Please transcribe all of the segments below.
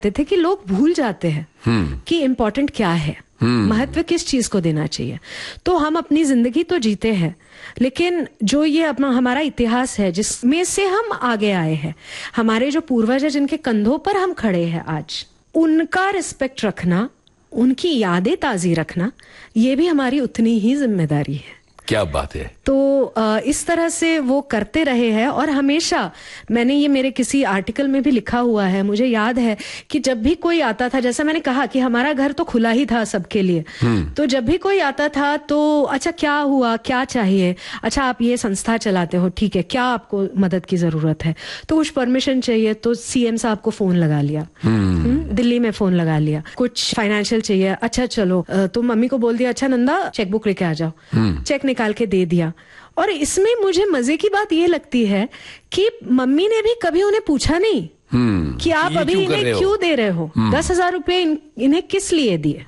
थे कि लोग भूल जाते हैं कि इम्पोर्टेंट क्या है, महत्व किस चीज को देना चाहिए। तो हम अपनी जिंदगी तो जीते हैं, लेकिन जो ये अपना हमारा इतिहास है जिसमें से हम आगे आए हैं, हमारे जो पूर्वज है जिनके कंधों पर हम खड़े हैं आज, उनका रिस्पेक्ट रखना, उनकी यादें ताजी रखना, ये भी हमारी उतनी ही जिम्मेदारी है। क्या बात है। तो इस तरह से वो करते रहे हैं। और हमेशा मैंने ये मेरे किसी आर्टिकल में भी लिखा हुआ है, मुझे याद है कि जब भी कोई आता था, जैसा मैंने कहा कि हमारा घर तो खुला ही था सबके लिए, तो जब भी कोई आता था तो अच्छा क्या हुआ, क्या चाहिए, अच्छा आप ये संस्था चलाते हो, ठीक है, क्या आपको मदद की जरूरत है, तो कुछ परमिशन चाहिए तो सीएम साहब को फोन लगा लिया, दिल्ली में फोन लगा लिया, कुछ फाइनेंशियल चाहिए, अच्छा चलो तो मम्मी को बोल दिया अच्छा नंदा चेकबुक लेके आ जाओ, चेक निकाल के दे दिया। और इसमें मुझे मजे की बात ये लगती है कि मम्मी ने भी कभी उन्हें पूछा नहीं कि आप अभी इन्हें क्यों दे रहे हो, 10,000 रुपए इन्हें किस लिए दिए।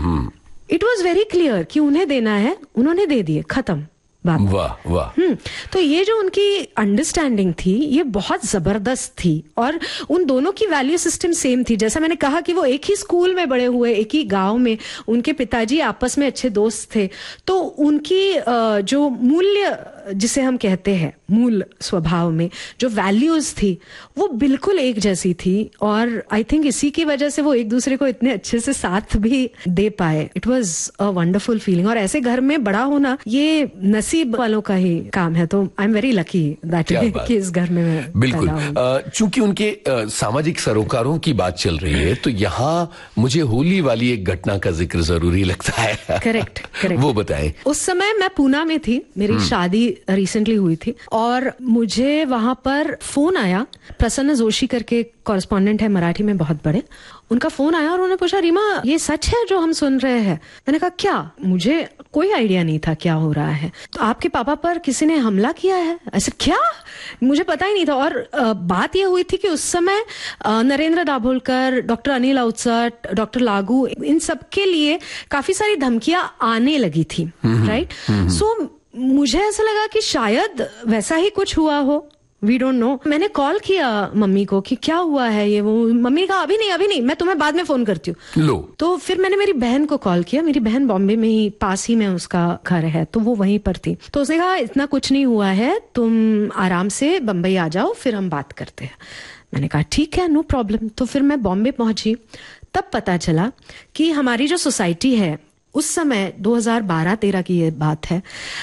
इट वॉज वेरी क्लियर कि उन्हें देना है, उन्होंने दे दिए, खत्म बात। वाह वाह। तो ये जो उनकी अंडरस्टैंडिंग थी ये बहुत जबरदस्त थी। और उन दोनों की वैल्यू सिस्टम सेम थी। जैसा मैंने कहा कि वो एक ही स्कूल में बड़े हुए, एक ही गांव में, उनके पिताजी आपस में अच्छे दोस्त थे, तो उनकी जो मूल्य जिसे हम कहते हैं मूल स्वभाव में जो वैल्यूज थी वो बिल्कुल एक जैसी थी। और आई थिंक इसी की वजह से वो एक दूसरे को इतने अच्छे से साथ भी दे पाए। It was a wonderful feeling. और ऐसे घर में बड़ा होना ये नसीब वालों का ही काम है। तो I am very lucky that कि इस घर में मैं बिल्कुल। चूंकि उनके सामाजिक सरोकारों की बात चल रही है तो यहाँ मुझे होली वाली एक घटना का जिक्र जरूरी लगता है। करेक्ट। वो बताएं। उस समय मैं पूना में थी, मेरी शादी रिसेंटली हुई थी और मुझे वहां पर फोन आया। प्रसन्न जोशी करके कॉरेस्पॉन्डेंट है मराठी में बहुत बड़े, उनका फोन आया और उन्होंने पूछा रीमा ये सच है जो हम सुन रहे हैं। मैंने कहा क्या, मुझे कोई आइडिया नहीं था क्या हो रहा है। तो आपके पापा पर किसी ने हमला किया है? ऐसे क्या, मुझे पता ही नहीं था। और बात ये हुई थी कि उस समय नरेंद्र दाभोलकर, डॉक्टर अनिल अवचट, डॉक्टर लागू, इन सब के लिए काफी सारी धमकियां आने लगी थी, राइट। सो मुझे ऐसा लगा कि शायद वैसा ही कुछ हुआ हो, वी डोंट नो। मैंने कॉल किया मम्मी को कि क्या हुआ है ये वो। मम्मी ने कहा अभी नहीं, मैं तुम्हें बाद में फोन करती हूँ। लो, तो फिर मैंने मेरी बहन को कॉल किया। मेरी बहन बॉम्बे में ही, पास ही में उसका घर है, तो वो वहीं पर थी। तो उसने कहा इतना कुछ नहीं हुआ है, तुम आराम से बम्बई आ जाओ, फिर हम बात करते हैं। मैंने कहा ठीक है, नो प्रॉब्लम। तो फिर मैं बॉम्बे पहुंची। तब पता चला कि हमारी जो सोसाइटी है उस समय 2012-13 की ये बात है,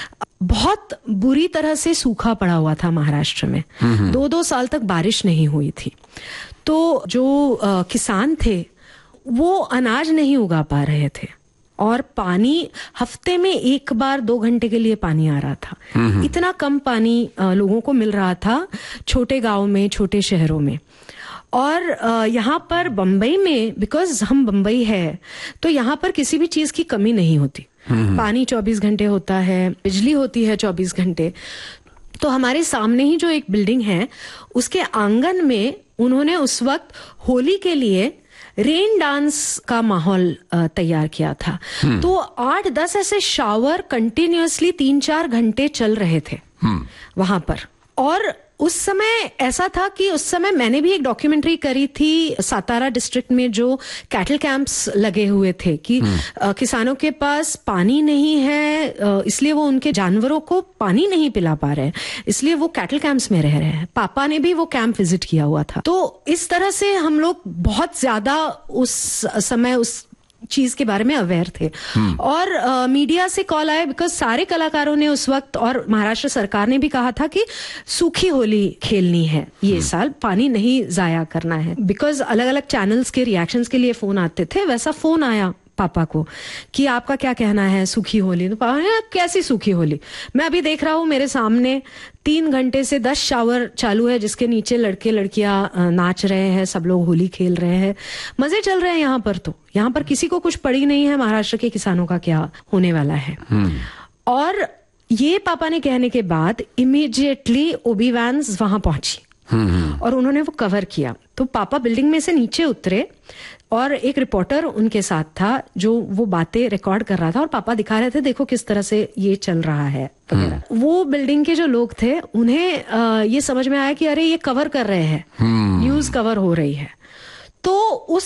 बहुत बुरी तरह से सूखा पड़ा हुआ था महाराष्ट्र में। 2-2 साल तक बारिश नहीं हुई थी। तो जो किसान थे वो अनाज नहीं उगा पा रहे थे और पानी हफ्ते में 1 बार 2 घंटे के लिए पानी आ रहा था। इतना कम पानी लोगों को मिल रहा था छोटे गांव में, छोटे शहरों में। और यहाँ पर बम्बई में, बिकॉज हम बम्बई है, तो यहाँ पर किसी भी चीज की कमी नहीं होती। पानी 24 घंटे होता है, बिजली होती है 24 घंटे। तो हमारे सामने ही जो एक बिल्डिंग है उसके आंगन में उन्होंने उस वक्त होली के लिए रेन डांस का माहौल तैयार किया था। तो 8-10 ऐसे शावर कंटिन्यूअसली 3-4 घंटे चल रहे थे वहां पर। और उस समय ऐसा था कि उस समय मैंने भी एक डॉक्यूमेंट्री करी थी सातारा डिस्ट्रिक्ट में, जो कैटल कैंप्स लगे हुए थे कि किसानों के पास पानी नहीं है, इसलिए वो उनके जानवरों को पानी नहीं पिला पा रहे हैं, इसलिए वो कैटल कैंप्स में रह रहे हैं। पापा ने भी वो कैंप विजिट किया हुआ था। तो इस तरह से हम लोग बहुत ज्यादा उस समय उस चीज के बारे में अवेयर थे। और मीडिया से कॉल आया, बिकॉज सारे कलाकारों ने उस वक्त, और महाराष्ट्र सरकार ने भी कहा था कि सूखी होली खेलनी है ये साल, पानी नहीं जाया करना है। बिकॉज अलग अलग चैनल्स के रिएक्शंस के लिए फोन आते थे, वैसा फोन आया पापा को कि आपका क्या कहना है सूखी होली। तो पापा ने कैसी सूखी होली, मैं अभी देख रहा हूं मेरे सामने 3 घंटे से 10 शावर चालू है जिसके नीचे लड़के लड़कियां नाच रहे हैं, सब लोग होली खेल रहे हैं, मजे चल रहे हैं यहाँ पर। तो यहाँ पर किसी को कुछ पड़ी नहीं है महाराष्ट्र के किसानों का क्या होने वाला है। और ये पापा ने कहने के बाद इमीडिएटली ओबी वैन्स वहां पहुंची और उन्होंने वो कवर किया। तो पापा बिल्डिंग में से नीचे उतरे और एक रिपोर्टर उनके साथ था जो वो बातें रिकॉर्ड कर रहा था, और पापा दिखा रहे थे देखो किस तरह से ये चल रहा है वगैरह। वो बिल्डिंग के जो लोग थे उन्हें ये समझ में आया कि अरे ये कवर कर रहे हैं, न्यूज कवर हो रही है। तो उस